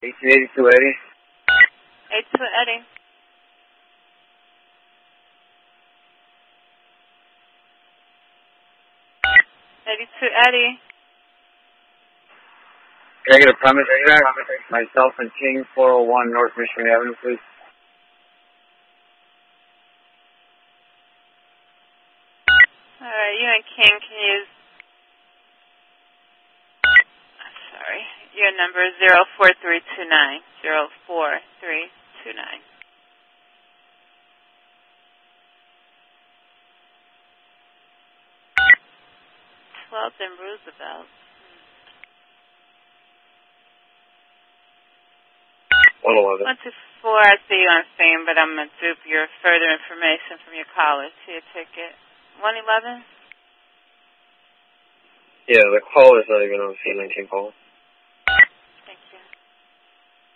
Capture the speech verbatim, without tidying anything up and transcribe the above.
eighteen eighty-two Eddie. eighty-two Eddie. eighty-two Eddie. Can I get a premise right there? Myself and King, four oh one North Michigan Avenue, please. Alright, you and King can use... Sorry. Your number is zero four three two nine. zero four three two nine. twelfth and Roosevelt. one eleven. one two four, I see you on scene, but I'm going to dupe your further information from your caller to your ticket. one eleven? Yeah, the call is not even on C nineteen call.